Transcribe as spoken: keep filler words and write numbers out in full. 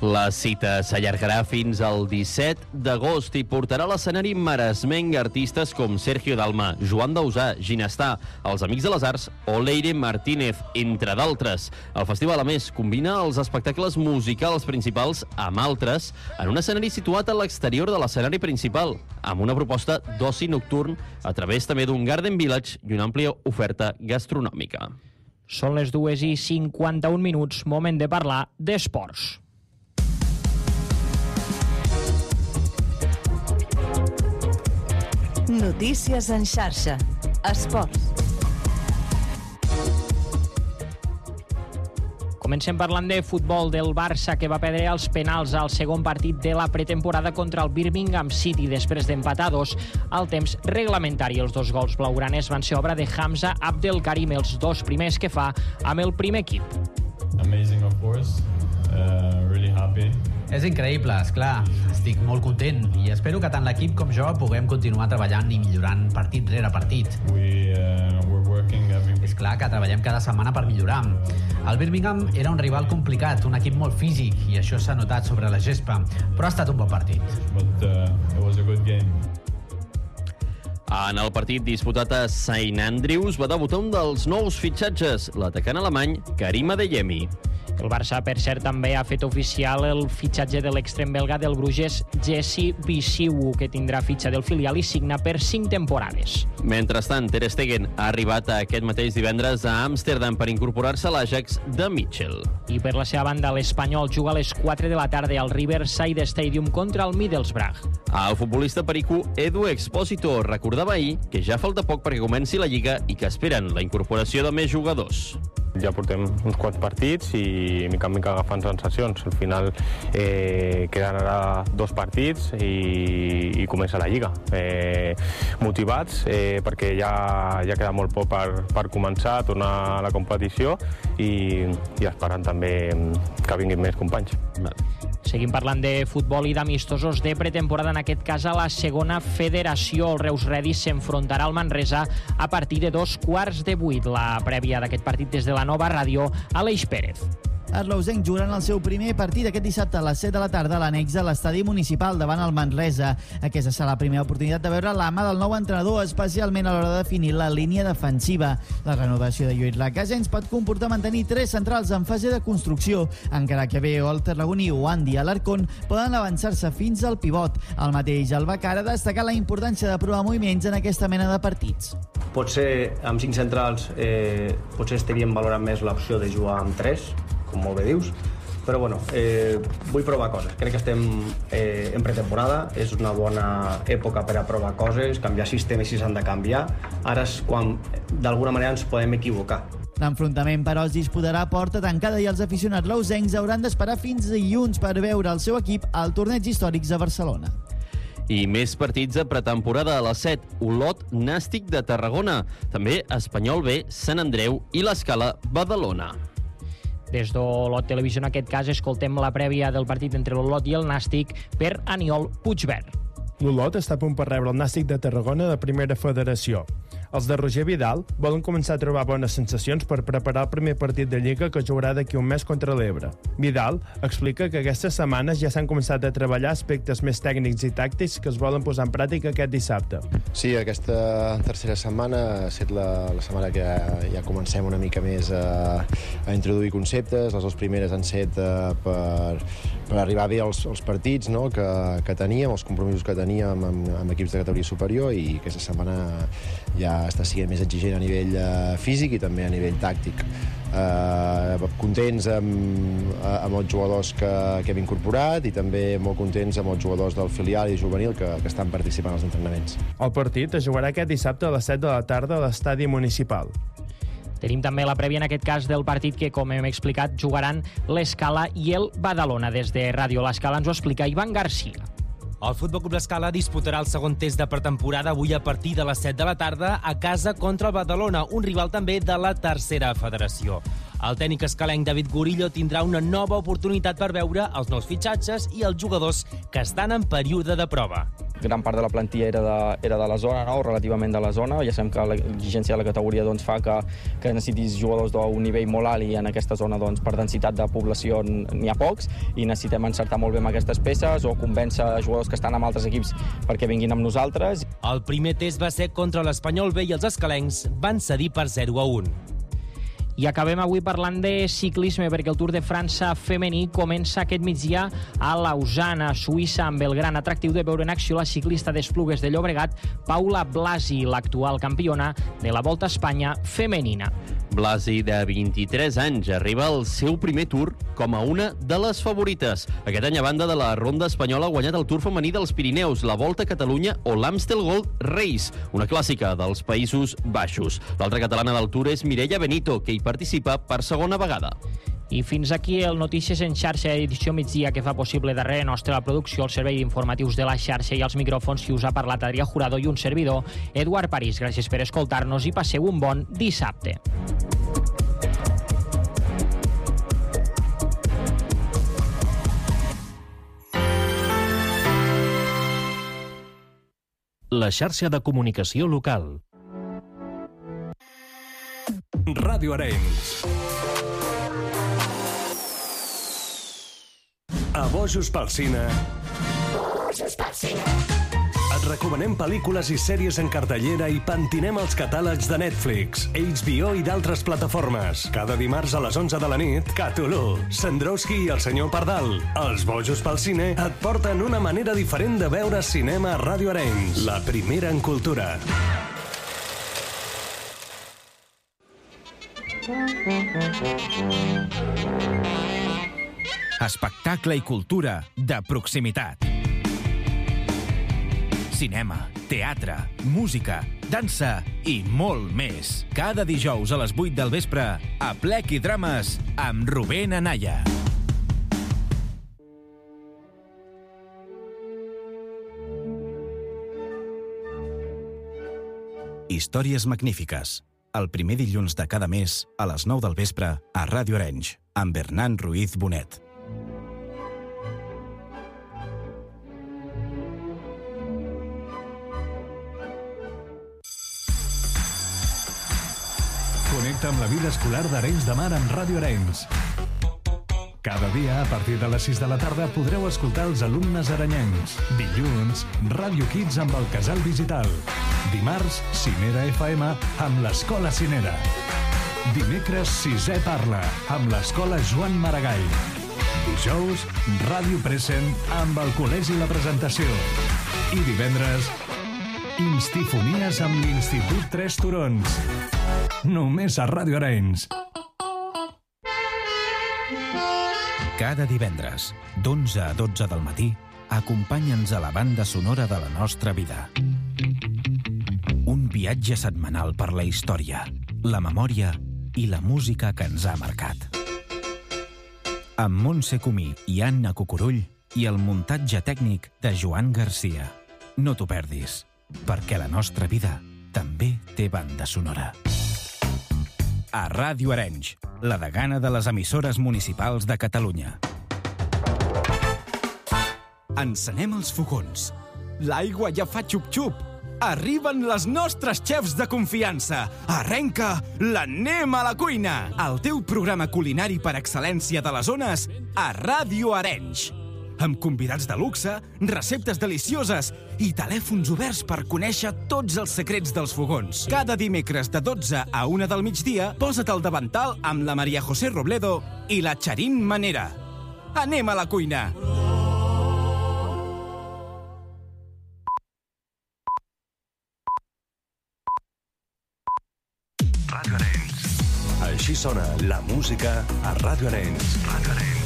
La cita s'allargarà fins al disset d'agost i portarà a l'escenari maresmenc artistes com Sergio Dalma, Joan Dausà, Ginestà, els Amics de les Arts o Leire Martínez, entre d'altres. El festival, a més, combina els espectacles musicals principals amb altres en un escenari situat a l'exterior de l'escenari principal, amb una proposta d'oci nocturn a través també d'un Garden Village i una àmplia oferta gastronòmica. Són les dues i cinquanta-un minuts, moment de parlar d'esports. Notícies en xarxa. Esports. Comencem parlant de futbol del Barça, que va perdre els penals al segon partit de la pretemporada contra el Birmingham City després d'empatar dos al temps reglamentari. Els dos gols blaugranes van ser obra de Hamza Abdelkarim, els dos primers que fa amb el primer equip. Amazing, of course. Uh, really happy. És increïble, esclar. Estic molt content i espero que tant l'equip com jo puguem continuar treballant i millorant partit rere partit. We, uh, we're working every week. És clar que treballem cada setmana per millorar. El Birmingham era un rival complicat, un equip molt físic, i això s'ha notat sobre la gespa, però ha estat un bon partit. But uh, it was a good game. En el partit disputat a Saint Andrews va debutar un dels nous fitxatges, l'atacant alemany Karim Adeyemi. El Barça, per cert, també ha fet oficial el fitxatge de l'extrem belga del Bruges, Jesse Bisiwu, que tindrà fitxa del filial i signa per cinc temporades. Mentrestant, Ter Stegen ha arribat aquest mateix divendres a Amsterdam per incorporar-se a l'Ajax de Mitchell. I per la seva banda, l'Espanyol juga a les quatre de la tarda al Riverside Stadium contra el Middlesbrough. El futbolista perico Edu Expósito recordava ahir que ja falta poc perquè comenci la Lliga i que esperen la incorporació de més jugadors. Ja portem uns quants partits i mica en mica agafant sensacions. Al final eh, queden ara dos partits i, i comença la Lliga. Eh, motivats eh, perquè ja, ja queda molt poc per, per començar a tornar a la competició i, i esperant també que vinguin més companys. Seguim parlant de futbol i d'amistosos de pretemporada, en aquest cas a la segona federació. El Reus Redis s'enfrontarà al Manresa a partir de dos quarts de vuit. La prèvia d'aquest partit des de la nova ràdio, Aleix Pérez. Els reusencs jugaran el seu primer partit aquest dissabte a les set de la tarda a l'annex a l'estadi municipal davant el Manresa. Aquesta serà la primera oportunitat de veure la mà del nou entrenador, especialment a l'hora de definir la línia defensiva. La renovació de Lluís Lacasens pot comportar mantenir tres centrals en fase de construcció, encara que bé o el Tarragoní o Andy Alarcón poden avançar-se fins al pivot. El mateix Albacar ha destacat la importància de provar moviments en aquesta mena de partits. Potser amb cinc centrals eh, potser estaríem valorant més l'opció de jugar amb tres, com molt bé dius, però bueno, eh, vull provar coses. Crec que estem eh, en pretemporada, és una bona època per a provar coses, canviar sistemes si s'han de canviar. Ara és quan d'alguna manera ens podem equivocar. L'enfrontament, però, es disputarà a porta tancada i els aficionats reusencs hauran d'esperar fins dilluns per veure el seu equip al torneig històrics a Barcelona. I més partits de pretemporada a les set. Olot, Nàstic de Tarragona. També Espanyol B, Sant Andreu i l'Escala Badalona. Des d'Olot Televisió, en aquest cas, escoltem la prèvia del partit entre l'Olot i el Nàstic per Aniol Puigverd. L'Olot està a punt per rebre el Nàstic de Tarragona de Primera Federació. Els de Roger Vidal volen començar a trobar bones sensacions per preparar el primer partit de Lliga que jugarà d'aquí un mes contra l'Ebre. Vidal explica que aquestes setmanes ja s'han començat a treballar aspectes més tècnics i tàctics que es volen posar en pràctica aquest dissabte. Sí, aquesta tercera setmana ha estat la, la setmana que ja comencem una mica més a, a introduir conceptes. Les dues primeres han estat uh, per, per arribar bé als, als partits, no?, que, que teníem, els compromisos que teníem amb, amb equips de categoria superior, i aquesta setmana ja està sent més exigent a nivell uh, físic i també a nivell tàctic. Uh, contents amb, amb els jugadors que, que hem incorporat i també molt contents amb els jugadors del filial i juvenil que, que estan participant als entrenaments. El partit es jugarà aquest dissabte a les set de la tarda a l'estadi municipal. Tenim també la prèvia, en aquest cas, del partit que, com hem explicat, jugaran l'Escala i el Badalona. Des de Ràdio l'Escala ens ho explica Ivan Garcia. El Futbol Club l'Escala disputarà el segon test de pretemporada avui a partir de les set de la tarda a casa contra el Badalona, un rival també de la tercera federació. El tècnic escalenc David Gorillo tindrà una nova oportunitat per veure els nous fitxatges i els jugadors que estan en període de prova. gran part de la plantilla era de, era de la zona, no? Relativament de la zona. Ja sabem que l'exigència de la categoria doncs, fa que, que necessitis jugadors d'un nivell molt alt i en aquesta zona doncs, per densitat de població n'hi ha pocs i necessitem encertar molt bé amb aquestes peces o convèncer jugadors que estan amb altres equips perquè vinguin amb nosaltres. El primer test va ser contra l'Espanyol B i els escalencs van cedir per zero a un. I acabem avui parlant de ciclisme perquè el Tour de França femení comença aquest migdia a Lausana, Suïssa, amb el gran atractiu de veure en acció la ciclista d'Esplugues de Llobregat, Paula Blasi, l'actual campiona de la Volta a Espanya femenina. Blasi, de vint-i-tres anys, arriba al seu primer Tour com a una de les favorites. Aquest any, a banda de la ronda espanyola, ha guanyat el Tour femení dels Pirineus, la Volta a Catalunya o l'Amstel Gold Race, una clàssica dels Països Baixos. L'altra catalana del Tour és Mireia Benito, que hi participa per segona vegada. I fins aquí el Notícies en xarxa, edició migdia, que fa possible darrere nostra la producció, el servei d'informatius de la xarxa i els micròfons que us ha parlat Adrià Jurado i un servidor, Eduard París. Gràcies per escoltar-nos i passeu un bon dissabte. La xarxa de comunicació local. Ràdio Arenys. A Bojos pel Cine. Bojos pel Cine. Et recomanem pel·lícules i sèries en cartellera i pentinem els catàlegs de Netflix, H B O i d'altres plataformes. Cada dimarts a les onze de la nit, Cthulhu, Sandrowski i el senyor Pardal. Els Bojos pel Cine et porten una manera diferent de veure cinema a Ràdio Arenys, la primera en cultura. Espectacle i cultura de proximitat. Cinema, teatre, música, dansa i molt més. Cada dijous a les vuit del vespre, a Plec i Drames, amb Rubén Anaya. Històries magnífiques. El primer dilluns de cada mes, a les nou del vespre, a Ràdio Arenys, amb Bernat Ruiz Bonet. Connecta amb la vida escolar d'Arenys de Mar amb Ràdio Arenys. Cada dia, a partir de les sis de la tarda, podreu escoltar els alumnes arenyencs. Dilluns, Ràdio Kids amb el Casal Digital. Dimarts, Cinera F M amb l'Escola Cinera. Dimecres, Sisè Parla amb l'Escola Joan Maragall. Dijous, Ràdio Present amb el Col·legi La Presentació. I divendres, Instifonies amb l'Institut Tres Turons. Només a Ràdio Arenys. Cada divendres, d'onze a dotze del matí, acompanya'ns a la banda sonora de la nostra vida. Un viatge setmanal per la història, la memòria i la música que ens ha marcat. Amb Montse Comí i Anna Cucurull i el muntatge tècnic de Joan Garcia. No t'ho perdis, perquè la nostra vida també té banda sonora. A Ràdio Arenys, la degana de les emissores municipals de Catalunya. Encenem els fogons. L'aigua ja fa xup-xup. Arriben les nostres xefs de confiança. Arrenca l'Anem a la cuina, el teu programa culinari per excel·lència de les zones a Ràdio Arenys. Amb convidats de luxe, receptes delicioses i telèfons oberts per conèixer tots els secrets dels fogons. Cada dimecres de dotze a una del migdia, posa't al davantal amb la Maria José Robledo i la Charín Manera. Anem a la cuina! Ràdio Arenys. Així sona la música a Ràdio Arenys. Ràdio Arenys.